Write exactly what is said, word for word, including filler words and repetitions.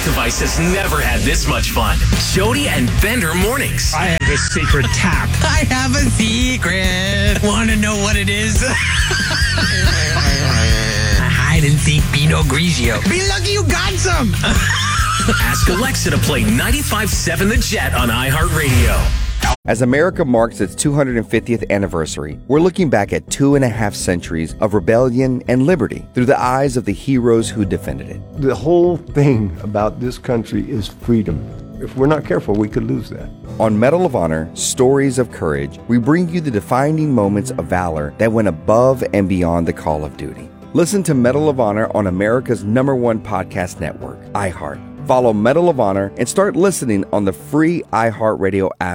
device has never had this much fun. Jody and Bender mornings. I have a secret tap. I have a secret. Want to know what it is? Hide and seek Pinot Grigio. Be lucky you got some. Ask Alexa to play ninety-five point seven The Jet on iHeartRadio. As America marks its two hundred fiftieth anniversary, we're looking back at two and a half centuries of rebellion and liberty through the eyes of the heroes who defended it. The whole thing about this country is freedom. If we're not careful, we could lose that. On Medal of Honor, Stories of Courage, we bring you the defining moments of valor that went above and beyond the call of duty. Listen to Medal of Honor on America's number one podcast network, iHeart. Follow Medal of Honor and start listening on the free iHeartRadio app